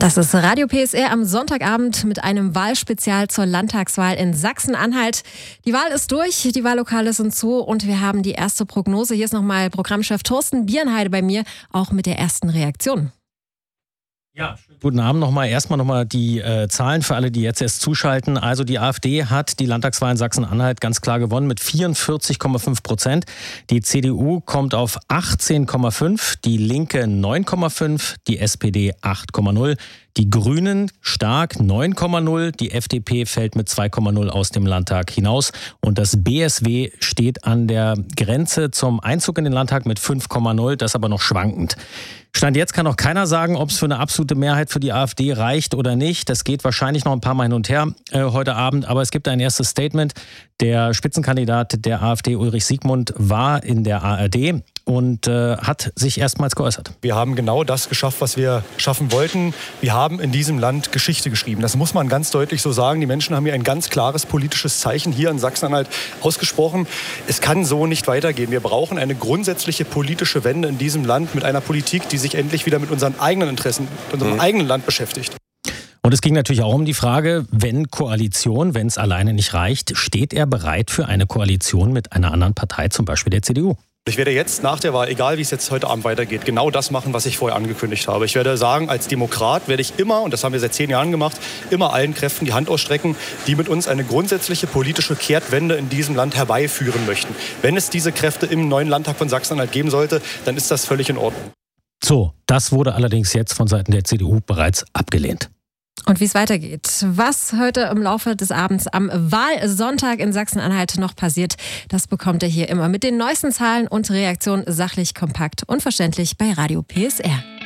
Das ist Radio PSR am Sonntagabend mit einem Wahlspezial zur Landtagswahl in Sachsen-Anhalt. Die Wahl ist durch, die Wahllokale sind zu und wir haben die erste Prognose. Hier ist nochmal Programmchef Thorsten Bierenheide bei mir, auch mit der ersten Reaktion. Ja, guten Abend nochmal. Erstmal nochmal die Zahlen für alle, die jetzt erst zuschalten. Also die AfD hat die Landtagswahl in Sachsen-Anhalt ganz klar gewonnen mit 44,5%. Die CDU kommt auf 18,5%, die Linke 9,5%, die SPD 8,0%. Die Grünen stark 9,0, die FDP fällt mit 2,0 aus dem Landtag hinaus und das BSW steht an der Grenze zum Einzug in den Landtag mit 5,0, das aber noch schwankend. Stand jetzt kann noch keiner sagen, ob es für eine absolute Mehrheit für die AfD reicht oder nicht. Das geht wahrscheinlich noch ein paar Mal hin und her heute Abend, aber es gibt ein erstes Statement. Der Spitzenkandidat der AfD, Ulrich Siegmund, war in der ARD und hat sich erstmals geäußert. Wir haben genau das geschafft, was wir schaffen wollten. Wir haben in diesem Land Geschichte geschrieben. Das muss man ganz deutlich so sagen. Die Menschen haben hier ein ganz klares politisches Zeichen hier in Sachsen-Anhalt ausgesprochen. Es kann so nicht weitergehen. Wir brauchen eine grundsätzliche politische Wende in diesem Land mit einer Politik, die sich endlich wieder mit unseren eigenen Interessen, unserem eigenen Land beschäftigt. Und es ging natürlich auch um die Frage, wenn Koalition, wenn es alleine nicht reicht, steht er bereit für eine Koalition mit einer anderen Partei, zum Beispiel der CDU? Ich werde jetzt nach der Wahl, egal wie es jetzt heute Abend weitergeht, genau das machen, was ich vorher angekündigt habe. Ich werde sagen, als Demokrat werde ich immer, und das haben wir seit 10 Jahren gemacht, immer allen Kräften die Hand ausstrecken, die mit uns eine grundsätzliche politische Kehrtwende in diesem Land herbeiführen möchten. Wenn es diese Kräfte im neuen Landtag von Sachsen-Anhalt geben sollte, dann ist das völlig in Ordnung. So, das wurde allerdings jetzt von Seiten der CDU bereits abgelehnt. Und wie es weitergeht, was heute im Laufe des Abends am Wahlsonntag in Sachsen-Anhalt noch passiert, das bekommt ihr hier immer mit den neuesten Zahlen und Reaktionen sachlich, kompakt und verständlich bei Radio PSR.